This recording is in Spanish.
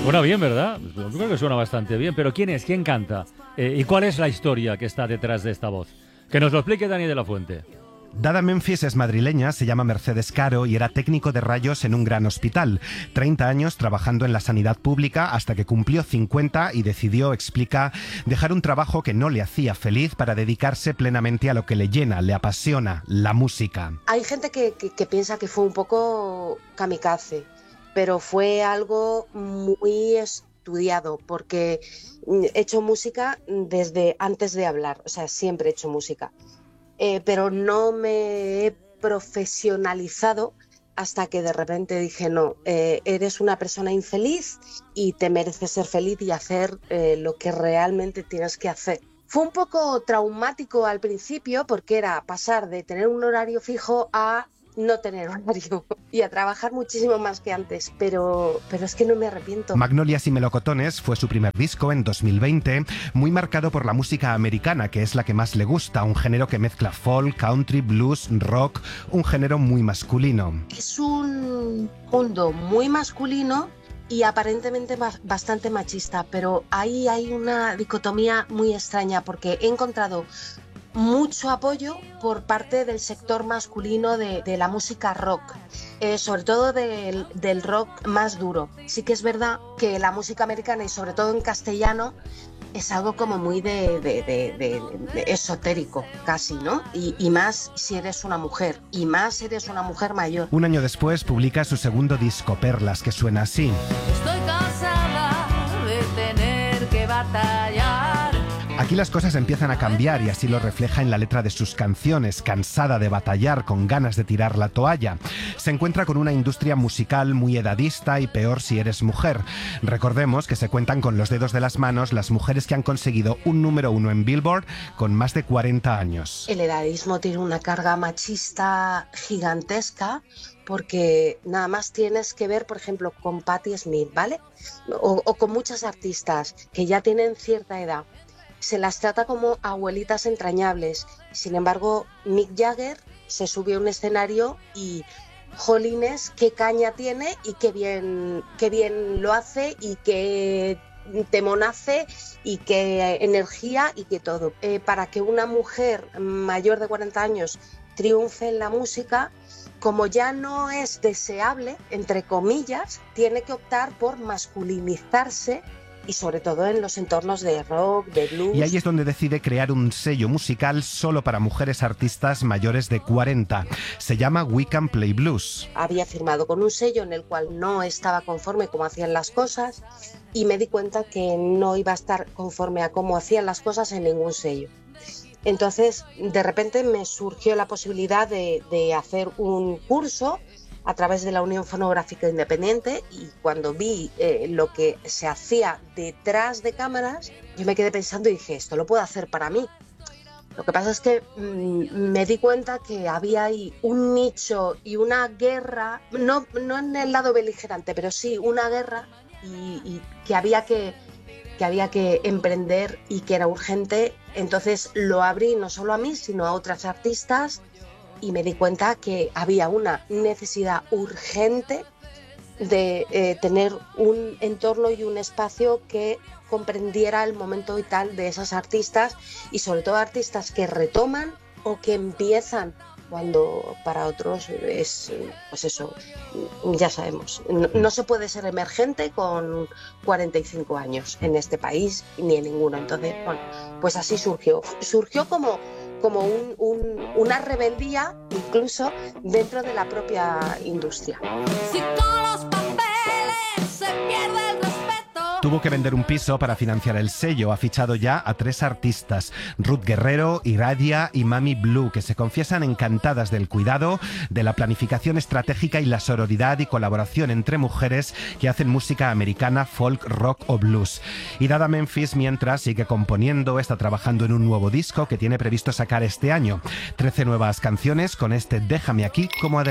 Suena bien, ¿verdad? Yo creo que suena bastante bien, pero ¿quién es? ¿Quién canta? ¿Y cuál es la historia que está detrás de esta voz? Que nos lo explique Dani de la Fuente. Dada Memphis es madrileña, se llama Mercedes Caro y era técnico de rayos en un gran hospital. 30 años trabajando en la sanidad pública hasta que cumplió 50 y decidió, explica, dejar un trabajo que no le hacía feliz para dedicarse plenamente a lo que le llena, le apasiona, la música. Hay gente que piensa que fue un poco kamikaze, pero fue algo muy estudiado porque he hecho música desde antes de hablar, o sea, siempre he hecho música. Pero no me he profesionalizado hasta que de repente dije, no, eres una persona infeliz y te mereces ser feliz y hacer lo que realmente tienes que hacer. Fue un poco traumático al principio porque era pasar de tener un horario fijo a no tener horario y a trabajar muchísimo más que antes, pero es que no me arrepiento. Magnolias y Melocotones fue su primer disco en 2020, muy marcado por la música americana, que es la que más le gusta, un género que mezcla folk, country, blues, rock, un género muy masculino. Es un mundo muy masculino y aparentemente bastante machista, pero ahí hay una dicotomía muy extraña porque he encontrado mucho apoyo por parte del sector masculino de la música rock, sobre todo del rock más duro. Sí que es verdad que la música americana y sobre todo en castellano es algo como muy de esotérico casi, ¿no? Y más si eres una mujer, y más si eres una mujer mayor. Un año después publica su segundo disco, Perlas, que suena así. Estoy cansada de tener que batallar. Aquí las cosas empiezan a cambiar y así lo refleja en la letra de sus canciones, cansada de batallar, con ganas de tirar la toalla. Se encuentra con una industria musical muy edadista y peor si eres mujer. Recordemos que se cuentan con los dedos de las manos las mujeres que han conseguido un número 1 en Billboard con más de 40 años. El edadismo tiene una carga machista gigantesca porque nada más tienes que ver, por ejemplo, con Patti Smith, ¿vale? O con muchas artistas que ya tienen cierta edad. Se las trata como abuelitas entrañables. Sin embargo, Mick Jagger se subió a un escenario y, jolines, qué caña tiene y qué bien lo hace y qué temón hace y qué energía y qué todo. Para que una mujer mayor de 40 años triunfe en la música, como ya no es deseable, entre comillas, tiene que optar por masculinizarse y sobre todo en los entornos de rock, de blues. Y ahí es donde decide crear un sello musical solo para mujeres artistas mayores de 40. Se llama We Can Play Blues. Había firmado con un sello en el cual no estaba conforme cómo hacían las cosas y me di cuenta que no iba a estar conforme a cómo hacían las cosas en ningún sello. Entonces, de repente me surgió la posibilidad de hacer un curso a través de la Unión Fonográfica Independiente y cuando vi lo que se hacía detrás de cámaras, yo me quedé pensando y dije, esto lo puedo hacer para mí. Lo que pasa es que me di cuenta que había ahí un nicho y una guerra, no en el lado beligerante, pero sí una guerra y que había que emprender y que era urgente. Entonces lo abrí no solo a mí, sino a otras artistas. Y me di cuenta que había una necesidad urgente de tener un entorno y un espacio que comprendiera el momento vital de esas artistas y sobre todo artistas que retoman o que empiezan cuando para otros es, pues eso, ya sabemos, no se puede ser emergente con 45 años en este país ni en ninguno. Entonces, bueno, pues así surgió como una rebeldía incluso dentro de la propia industria. Si con los papeles se pierde el respeto. Tuvo que vender un piso para financiar el sello. Ha fichado ya a 3 artistas, Ruth Guerrero, Iradia y Mami Blue, que se confiesan encantadas del cuidado, de la planificación estratégica y la sororidad y colaboración entre mujeres que hacen música americana, folk, rock o blues. Y Dada Memphis, mientras, sigue componiendo, está trabajando en un nuevo disco que tiene previsto sacar este año. 13 nuevas canciones con este Déjame aquí como adelanto.